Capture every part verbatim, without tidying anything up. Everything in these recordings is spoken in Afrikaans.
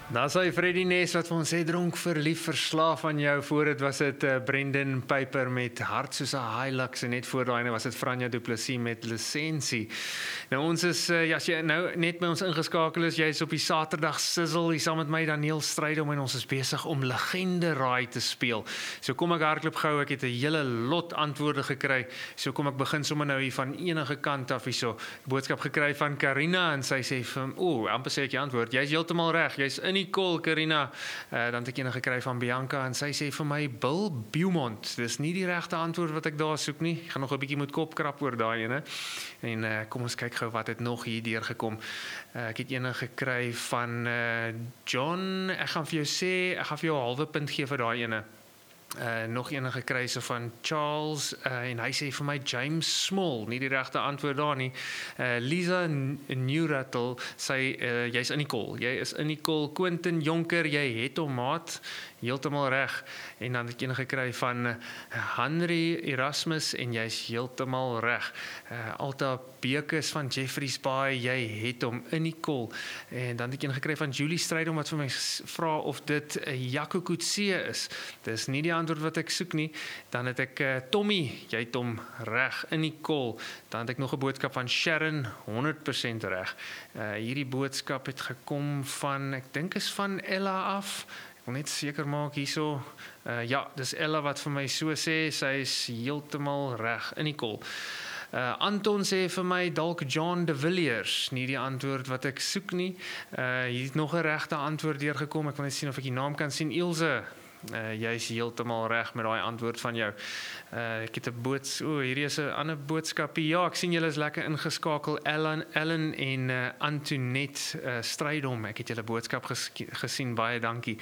Daar sê Freddie Ness wat vir ons sê dronk verlief verslaaf aan jou. Voor dit was dit uh, Brendan Piper met Hart soos 'n Hilux en net voor daai was dit Franja Du Plessis met Lisensie. Nou ons is uh, ja, as jy nou net by ons ingeskakel is, jy is op die Saterdag sizzle hier saam met my Daniel Strydom en ons is besig om Legende Raai te speel. So kom ek hardloop gou, ek het 'n hele lot antwoorde gekry. So kom ek begin sommer nou hier van enige kant af hierso. Boodskap gekry van Karina en sy sê vir o, amper sê ek die antwoord. Jy's heeltemal reg. Jy's in die kol, Karina. Uh, dan het ek ene gekry van Bianca en sy sê vir my Bill Beaumont. Dis nie die regte antwoord wat ek daar soek nie. Ek gaan nog 'n bietjie moet kop krap oor daai ene. En uh, kom ons kyk gou wat het nog hier deur gekom. Uh, ek het ene gekry van uh, John. Ek gaan vir jou sê, ek gaan vir jou 'n halwe punt gee vir daai ene. Uh, nog ene gekry so van Charles uh, en hy sê vir my James Small, nie die regte antwoord daar nie. Uh, Lisa Newrattle sê uh, jy's in die kol. Jy is in die kol. Quentin Jonker, jy het hom maat. Heeltemal reg. En dan het ek ene gekry van uh, Henry Erasmus en jy's heeltemal reg. Uh, Alta Bekes van Jeffreys Bay, jy het hom in die kol. En dan het ek ene gekry van Julie Strydom wat vir my vra of dit 'n uh, Jaco Coetzee is. Dis nie die antwoord wat ek soek nie. Dan het ek uh, Tommy, jy het hom reg in die kol. Dan het ek nog 'n boodskap van Sharon, honderd persent reg. Uh, hierdie boodskap het gekom van, ek dink is van Ella af. Ek wil net seker maak hierso. Uh, ja, dis Ella wat vir my so sê, sy is heeltemal reg in die kol. Uh, Anton sê vir my dalk John de Villiers, nie die antwoord wat ek soek nie. Uh, hier het nog 'n regte antwoord deurgekom. Ek wil net sien of ek die naam kan sien. Ilse. Uh, jy is heeltemal reg met daai antwoord van jou. Uh, ek het 'n boods, o, hierdie is 'n ander boodskapie. Ja, ek sien julle is lekker ingeskakel. Ellen, Ellen en uh, Antoinette uh, Strydom. Ek het julle boodskap ges gesien. Baie dankie.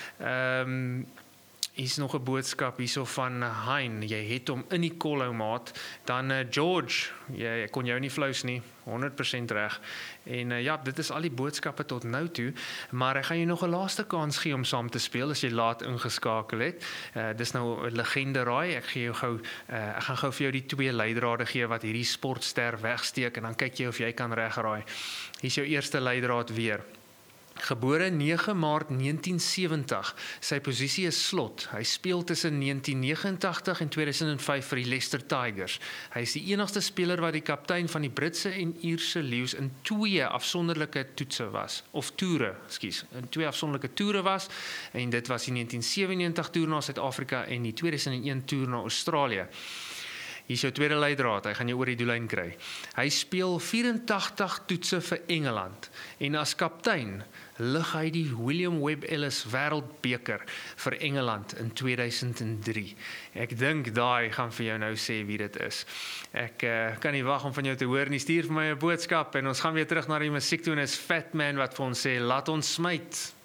Ehm um, Hier is nog 'n boodskap hierso van Hein. Jy het hom in die kol hou maat. Dan uh, George, jy kon jou nie flous nie. honderd persent reg. En uh, ja, dit is al die boodskappe tot nou toe, maar ek gaan jou nog 'n laaste kans gee om saam te speel as jy laat ingeskakel het. Uh, dis nou 'n Legende Raai. Ek gee jou gou uh, ek gaan gou vir jou die twee leidrade gee wat hierdie sportster wegsteek en dan kyk jy of jy kan regraai. Hier is jou eerste leidraad weer. Gebore nege Maart negentien sewentig, sy posisie is slot. Hy speel tussen negentien negentig en twee duisend vyf vir die Leicester Tigers. Hy is die enigste speler wat die kaptein van die Britse en Ierse Lions in twee afsonderlike toetse was, of toere, ekskuus, in twee afsonderlike toere was, en dit was die negentien sewennegentig toer na Suid-Afrika en die twee duisend een toer na Australië. Hier is jou tweede leidraad, hy gaan jou oor die doellyn kry. Hy speel vyf-en-tagtig toetse vir Engeland en as kaptein lig hy die William Webb Ellis Wêreldbeker vir Engeland in twee duisend drie. Ek dink daai gaan vir jou nou sê wie dit is. Ek uh, kan nie wag om van jou te hoor nie. Stuur vir my 'n boodskap en ons gaan weer terug na die musiek toe en is Fat Man wat vir ons sê laat ons smyt.